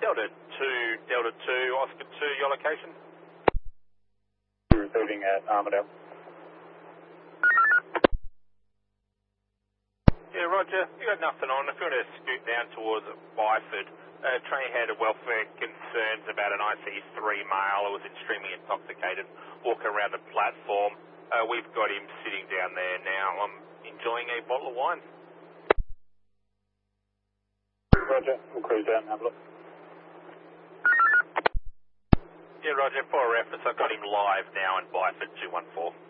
Delta 2, Oscar 2, your location? Receiving at Armadale. Yeah, Roger. You got nothing on. If you want to scoot down towards Byford, train had welfare concerns about an IC3 male who was extremely intoxicated, walking around the platform. We've got him sitting down there now. I'm enjoying a bottle of wine. Roger, we'll cruise down and have a look. Yeah, Roger, for reference, I've got him live now in Byford 214.